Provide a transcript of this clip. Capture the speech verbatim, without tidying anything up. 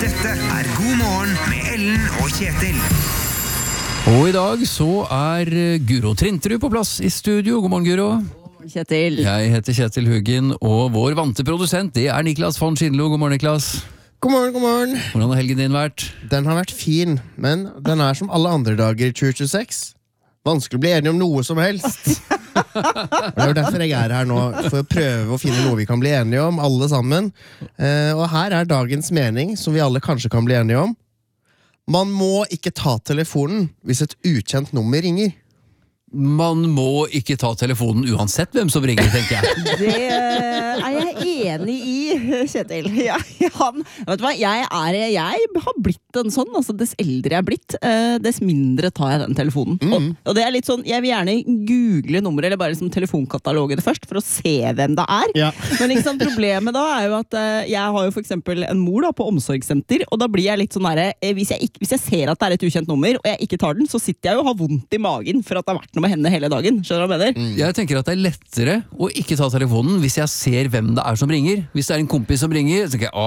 Dette er God morgen med Ellen og Kjetil. Og i dag så er Guro Trinterud på plass i studio. God morgen, Guro. Kjetil. Jeg heter Kjetil Huggen, og vår vante produsent, det er Niklas von Schindlo. God morgen, Niklas. God morgen, god morgen. Hvordan har helgen din vært? Den har vært fin, men den er som alle andre dager i tjue tjueseks. Vanskelig å bli enige om noe som helst. Og det er jo derfor jeg er her nå, for å prøve å finne noe vi kan bli enige om, alle sammen. Eh, og her er dagens mening, som vi alle kanskje kan bli enige om. Man må ikke ta telefonen hvis et ukjent nummer ringer. Man må ikke ta telefonen uansett hvem som ringer, tenker jeg. Det er jeg enig i, Kjetil. Jeg, han, vet du hva, jeg, er, jeg har blitt en sånn, altså dess eldre jeg er blitt, dess mindre tar jeg den telefonen. Mm. Og, og det er litt sånn, jeg vil gjerne google nummer, eller bare liksom telefonkatalogen først, for å se hvem det er. Ja. Men ikke sant, problemet da er jo at jeg har jo for eksempel en mor da, på omsorgssenter, og da blir jeg litt sånn der, hvis jeg, ikke, hvis jeg ser at det er et ukjent nummer, og jeg ikke tar den, så sitter jeg jo og har vondt i magen for at det har vært noe med henne hele dagen. Skjønner du hva jeg mener? Mm. Jeg tenker at det er lettere å ikke ta telefonen hvis jeg ser hvem det er som ringer. Hvis det er en kompis som ringer, så tenker jeg,